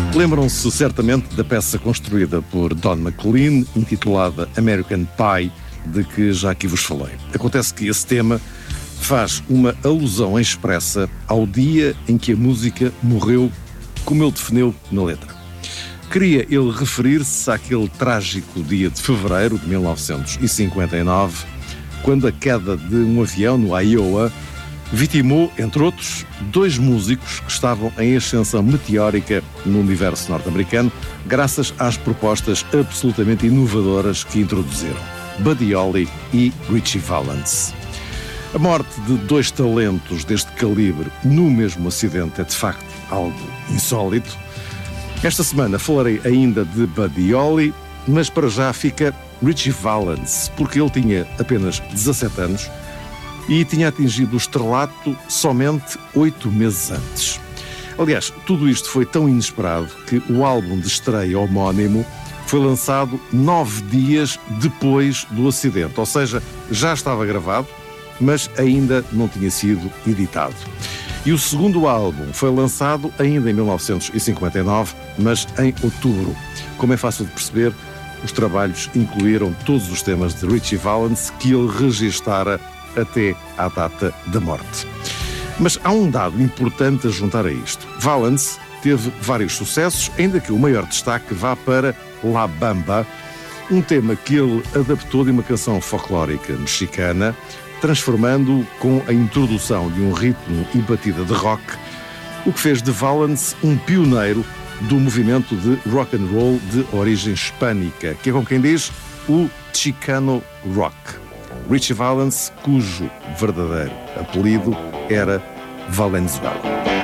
Lembram-se certamente da peça construída por Don McLean, intitulada American Pie, de que já aqui vos falei. Acontece que esse tema faz uma alusão expressa ao dia em que a música morreu, como ele definiu na letra. Queria ele referir-se àquele trágico dia de fevereiro de 1959, quando a queda de um avião no Iowa vitimou, entre outros, 2 músicos que estavam em ascensão meteórica no universo norte-americano, graças às propostas absolutamente inovadoras que introduziram: Buddy Holly e Ritchie Valens. A morte de 2 talentos deste calibre no mesmo acidente é, de facto, algo insólito. Esta semana falarei ainda de Buddy Holly, mas para já fica Ritchie Valens, porque ele tinha apenas 17 anos e tinha atingido o estrelato somente 8 meses antes. Aliás, tudo isto foi tão inesperado que o álbum de estreia homónimo foi lançado 9 dias depois do acidente, ou seja, já estava gravado, mas ainda não tinha sido editado. E o segundo álbum foi lançado ainda em 1959, mas em outubro. Como é fácil de perceber, os trabalhos incluíram todos os temas de Ritchie Valens que ele registara até à data da morte. Mas há um dado importante a juntar a isto. Valens teve vários sucessos, ainda que o maior destaque vá para La Bamba, um tema que ele adaptou de uma canção folclórica mexicana, transformando-o com a introdução de um ritmo e batida de rock, o que fez de Valens um pioneiro do movimento de rock and roll de origem hispânica, que é, como quem diz, o Chicano Rock. Ritchie Valens, cujo verdadeiro apelido era Valenzuela.